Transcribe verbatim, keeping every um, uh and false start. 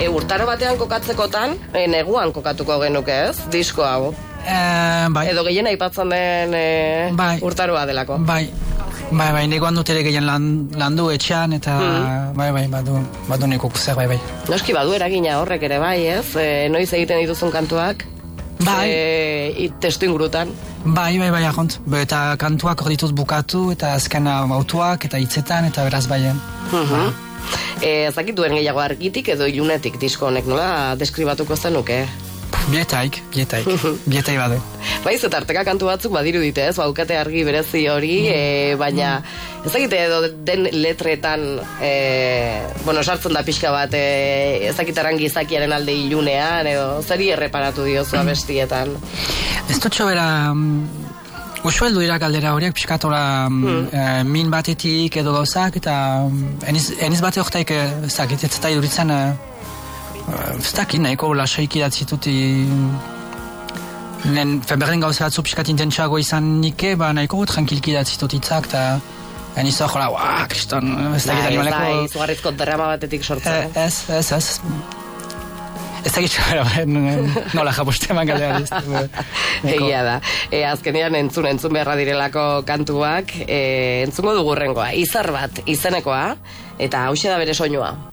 E, urtaro batean kokatzekotan, e, neguan kokatuko genuke ez, disko hau. E, bai. Edo gehien aipatzen den e, bai. urtaroa delako. Bai, bai, bai, neguan dut ere gehien lan, landu etxean, eta mm. bai, bai, badu, badu nekuk zer, bai, bai. Noski badu eragina horrek ere bai, ez? E, noiz egiten dituzun kantuak? Bai. E, testu ingurutan? Bai, bai, bai, ahont. Eta kantuak hor dituz bukatu, eta azken autuak, eta hitzetan, eta beraz baien. Uh-huh. E, ezakit duen gehiago argitik edo ilunetik disko honek, nola deskribatuko zenuke? Bietaik, bietaik, bietai badu. Baiz, eta arteka kantu batzuk badiru dite, ez, baukate argi berezi hori, mm. e, baina mm. ezakite edo den letretan, e, bueno, sartzen da pixka bat, e, ezakitaran gizakiaren alde ilunean, edo zeri erreparatu diozu abestietan? Ez dutxo bera... Usu heldu dira galdera horiek, pixkatola mm. e, min batetik edo gauzak, eta eniz, eniz bate horretaik ezakit, ez da iduritzen e, ez dakit nahiko lasaik idatzitut lehen feberren gauza batzu pixkat intentsago izan nike, ba nahiko tranquilki idatzitut itzak, eta eniz hor, jola, uaa, kriston, ez dakit animaleko... Ez da, izugarrizko drama batetik sortzen. E, ez, ez, ez. Ez da gitzu, nola japosteman galdera. Egia da. E, azkenean entzun, entzun beharra direlako kantuak, e, entzungo dugurrengoa. Izar bat, izenekoa, eta hauxe da bere soinua.